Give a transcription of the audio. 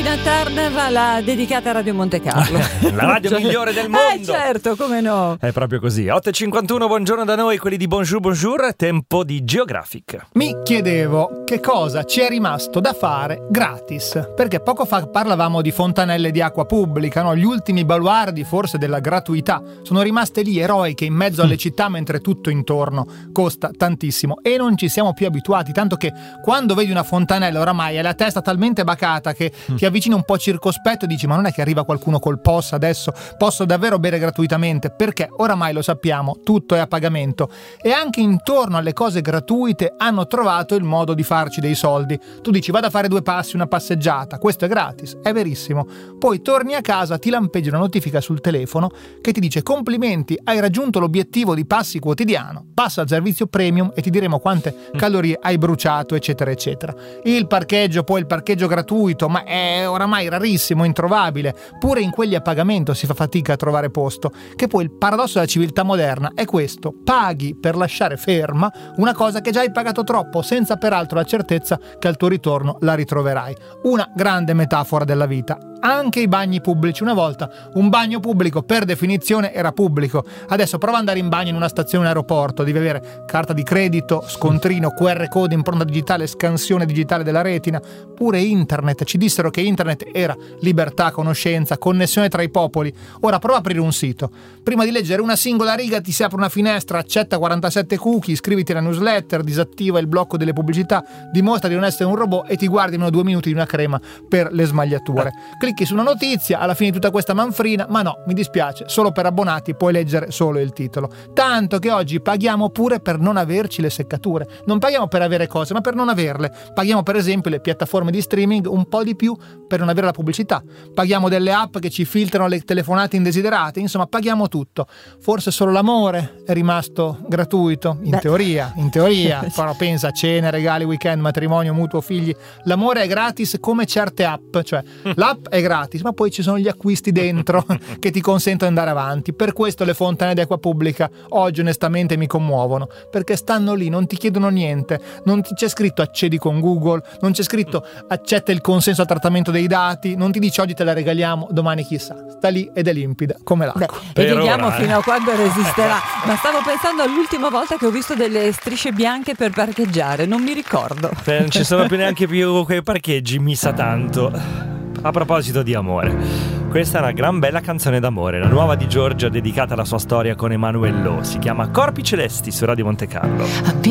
Tina Turner, la dedicata a Radio Monte Carlo. La radio migliore del mondo. Certo, come no. È proprio così. 8.51, buongiorno da noi, quelli di Bonjour Bonjour, tempo di Geographic. Mi chiedevo che cosa ci è rimasto da fare gratis, perché poco fa parlavamo di fontanelle di acqua pubblica, no? Gli ultimi baluardi forse della gratuità sono rimaste lì eroiche in mezzo alle città, mentre tutto intorno costa tantissimo e non ci siamo più abituati, tanto che quando vedi una fontanella oramai hai la testa talmente bacata che ti avvicini un po' circospetto e dici: ma non è che arriva qualcuno col POS adesso? Posso davvero bere gratuitamente? Perché oramai lo sappiamo, tutto è a pagamento e anche intorno alle cose gratuite hanno trovato il modo di farci dei soldi. Tu dici: vado a fare 2 passi, una passeggiata, questo è gratis, è verissimo. Poi torni a casa, ti lampeggia una notifica sul telefono che ti dice: complimenti, hai raggiunto l'obiettivo di passi quotidiano, passa al servizio premium e ti diremo quante calorie hai bruciato, eccetera eccetera. Il parcheggio, poi il parcheggio gratuito, ma è oramai rarissimo, introvabile, pure in quelli a pagamento si fa fatica a trovare posto, che poi il paradosso della civiltà moderna è questo: paghi per lasciare ferma una cosa che già hai pagato troppo, senza peraltro la certezza che al tuo ritorno la ritroverai. Una grande metafora della vita. Anche i bagni pubblici. Una volta un bagno pubblico per definizione era pubblico, adesso prova ad andare in bagno in una stazione in aeroporto, devi avere carta di credito, scontrino, QR code, impronta digitale, scansione digitale della retina. Pure internet, ci dissero che internet era libertà, conoscenza, connessione tra i popoli. Ora prova a aprire un sito, prima di leggere una singola riga ti si apre una finestra, accetta 47 cookie, iscriviti alla newsletter, disattiva il blocco delle pubblicità, dimostra di non essere un robot e ti guardi in 2 minuti di una crema per le smagliature. Clicchi su una notizia, alla fine di tutta questa manfrina, ma no, mi dispiace, solo per abbonati puoi leggere solo il titolo. Tanto che oggi paghiamo pure per non averci le seccature. Non paghiamo per avere cose, ma per non averle. Paghiamo per esempio le piattaforme di streaming un po' di più per non avere la pubblicità. Paghiamo delle app che ci filtrano le telefonate indesiderate, insomma paghiamo tutto. Forse solo l'amore è rimasto gratuito, in teoria. Però pensa a cene, regali, weekend, matrimonio, mutuo, figli. L'amore è gratis come certe app, cioè l'app è gratis, ma poi ci sono gli acquisti dentro che ti consentono di andare avanti. Per questo le fontanelle di acqua pubblica oggi onestamente mi commuovono, perché stanno lì, non ti chiedono niente, non ti c'è scritto accedi con Google, non c'è scritto accetta il consenso al trattamento dei dati, non ti dice oggi te la regaliamo, domani chissà, sta lì ed è limpida come l'acqua. E vediamo fino a quando resisterà. Ma stavo pensando all'ultima volta che ho visto delle strisce bianche per parcheggiare, non mi ricordo. Non ci sono neanche più quei parcheggi, mi sa tanto. A proposito di amore, questa è una gran bella canzone d'amore, la nuova di Giorgia dedicata alla sua storia con Emanuele Lo, si chiama Corpi Celesti su Radio Monte Carlo.